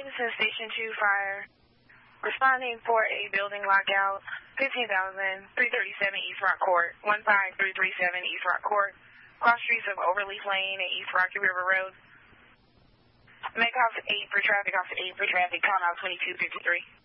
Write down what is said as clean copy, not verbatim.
This is Station 2 Fire. Responding for a building lockout, 15,337 East Rock Court, 15337 East Rock Court, cross streets of Overleaf Lane and East Rocky River Road. Make off 8 for traffic, count out 2253.